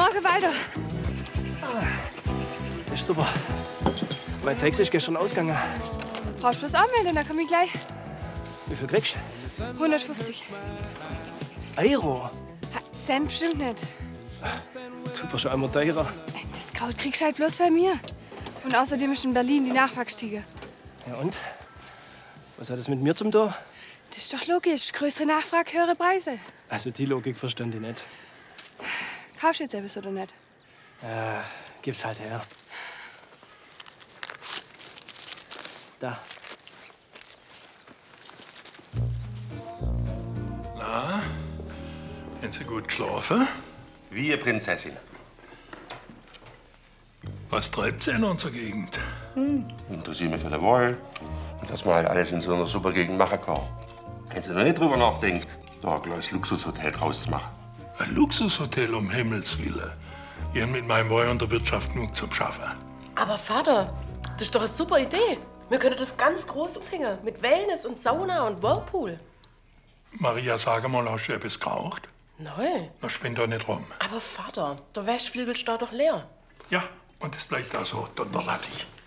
morgen weiter. Ist super. Mein Sex ist gestern ausgegangen. Brauchst du bloß anmelden, dann komm ich gleich. Wie viel kriegst 150. du? Euro? Ha, Cent bestimmt nicht. Du wirst schon einmal teurer. Das Kraut kriegst du halt bloß bei mir. Und außerdem ist in Berlin die Nachwachsstiege. Ja und? Was hat das mit mir zum tun? Das ist doch logisch. Größere Nachfrage, höhere Preise. Also die Logik verstand ich nicht. Kaufst du jetzt etwas oder nicht? Gib's halt her. Da. Na, haben Sie gut geschlafen? Wie eine Prinzessin. Was treibt Sie in unserer Gegend? Interessiert mich für den Wohl. Und was man halt alles in so einer super Gegend machen kann. Wenn Sie noch nicht drüber nachdenkt, da ein kleines Luxushotel draus zu machen. Ein Luxushotel um Himmels Willen. Ich hab mit meinem Wohl und der Wirtschaft genug zum Schaffen. Aber Vater, das ist doch eine super Idee. Wir können das ganz groß aufhängen. Mit Wellness und Sauna und Whirlpool. Maria, sag mal, hast du etwas geraucht? Nein. Na, spinn doch nicht rum. Aber Vater, der Wäschflügel steht doch leer. Ja, und es bleibt da so, donnerlattig.